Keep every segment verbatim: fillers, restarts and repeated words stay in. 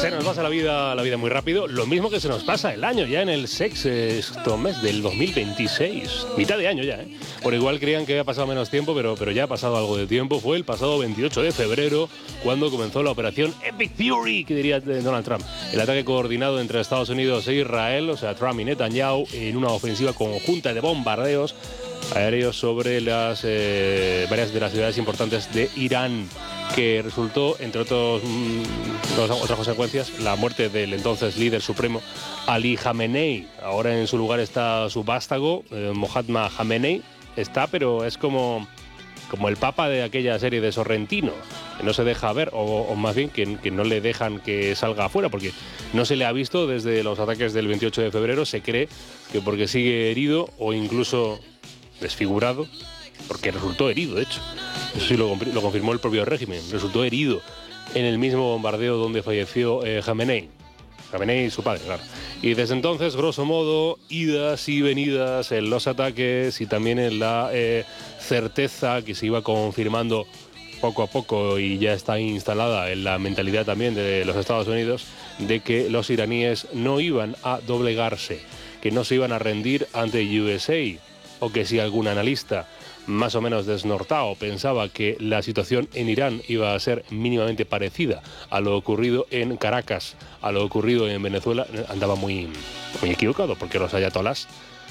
Se nos pasa la vida, la vida muy rápido, lo mismo que se nos pasa el año, ya en el sexto mes del dos mil veintiséis, mitad de año ya, ¿eh? Por igual creían que había pasado menos tiempo, pero, pero ya ha pasado algo de tiempo. Fue el pasado veintiocho de febrero cuando comenzó la operación Epic Fury, que diría Donald Trump, el ataque coordinado entre Estados Unidos e Israel, o sea, Trump y Netanyahu, en una ofensiva conjunta de bombardeos aéreos sobre las eh, varias de las ciudades importantes de Irán, que resultó, entre otros, mmm, otras consecuencias, la muerte del entonces líder supremo Ali Khamenei. Ahora en su lugar está su vástago, eh, Mohammad Khamenei. Está, pero es como, como el papa de aquella serie de Sorrentino, que no se deja ver, o, o más bien que, que no le dejan que salga afuera, porque no se le ha visto desde los ataques del veintiocho de febrero. Se cree que porque sigue herido o incluso desfigurado, porque resultó herido, de hecho. Eso sí lo, lo confirmó el propio régimen. Resultó herido en el mismo bombardeo donde falleció eh, Khamenei. Khamenei y su padre, claro. Y desde entonces, grosso modo, idas y venidas en los ataques y también en la eh, certeza que se iba confirmando poco a poco y ya está instalada en la mentalidad también de los Estados Unidos, de que los iraníes no iban a doblegarse, que no se iban a rendir ante U S A, o que si algún analista más o menos desnortado pensaba que la situación en Irán iba a ser mínimamente parecida a lo ocurrido en Caracas, a lo ocurrido en Venezuela, andaba muy, muy equivocado, porque los ayatolás,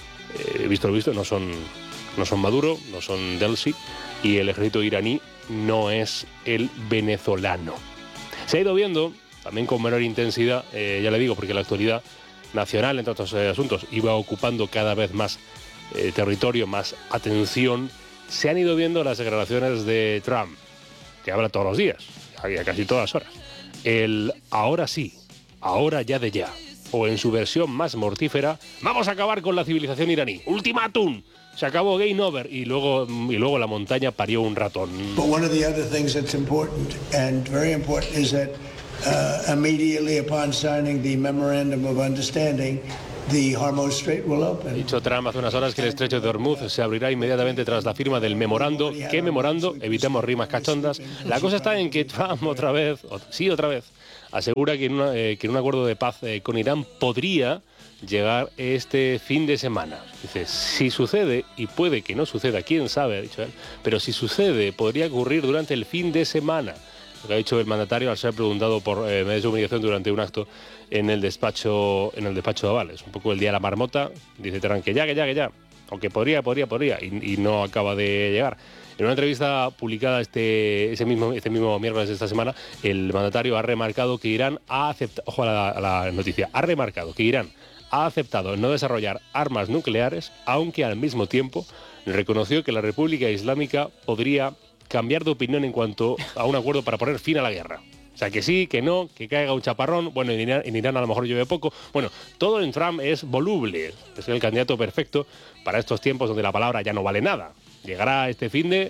eh, visto lo visto, no son, no son Maduro, no son Delsi, y el ejército iraní no es el venezolano. Se ha ido viendo, también con menor intensidad, eh, ya le digo, porque la actualidad nacional, entre otros eh, asuntos, iba ocupando cada vez más eh, territorio, más atención. Se han ido viendo las declaraciones de Trump, que habla todos los días, a casi todas horas. El ahora sí, ahora ya de ya, o en su versión más mortífera, vamos a acabar con la civilización iraní. ¡Ultimátum! Se acabó, game over, y luego, y luego la montaña parió un ratón. But one of the other things that's important, and very important, is that uh, immediately upon signing the memorandum of understanding, the Hormuz Strait will open. Ha dicho Trump hace unas horas que el estrecho de Hormuz se abrirá inmediatamente tras la firma del memorando. ¿Qué memorando? Evitemos rimas cachondas. La cosa está en que Trump otra vez, sí otra vez, asegura que en, una, eh, que en un acuerdo de paz eh, con Irán podría llegar este fin de semana. Dice, si sucede, y puede que no suceda, quién sabe, ha dicho él, pero si sucede, podría ocurrir durante el fin de semana. Lo que ha dicho el mandatario al ser preguntado por eh, medios de comunicación durante un acto en el despacho en el despacho de Oval. Es un poco el día de la marmota. Dice Trump que ya, que ya, que ya. Aunque podría, podría, podría. Y, y no acaba de llegar. En una entrevista publicada este, ese mismo, este mismo miércoles de esta semana, el mandatario ha remarcado que Irán ha aceptado, ojo a la, a la noticia, ha remarcado que Irán ha aceptado no desarrollar armas nucleares, aunque al mismo tiempo reconoció que la República Islámica podría cambiar de opinión en cuanto a un acuerdo para poner fin a la guerra. O sea, que sí, que no, que caiga un chaparrón. Bueno, en Irán, en Irán a lo mejor llueve poco. Bueno, todo en Trump es voluble. Es el candidato perfecto para estos tiempos donde la palabra ya no vale nada. Llegará este finde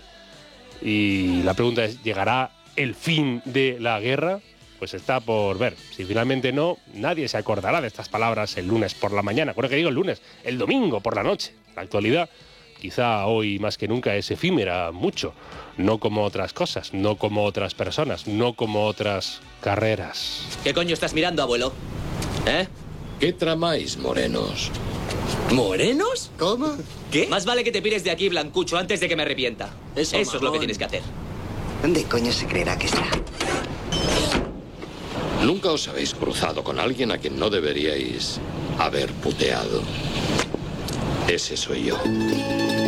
y la pregunta es, ¿llegará el fin de la guerra? Pues está por ver. Si finalmente no, nadie se acordará de estas palabras el lunes por la mañana. Bueno, que digo el lunes, el domingo por la noche. La actualidad, quizá hoy más que nunca, es efímera mucho. No como otras cosas, no como otras personas, no como otras carreras. ¿Qué coño estás mirando, abuelo? ¿Eh? ¿Qué tramáis, morenos? ¿Morenos? ¿Cómo? ¿Qué? Más vale que te pires de aquí, Blancucho, antes de que me arrepienta. Eso, Eso es lo que tienes que hacer. ¿Dónde coño se creerá que está? Nunca os habéis cruzado con alguien a quien no deberíais haber puteado. Ese soy yo.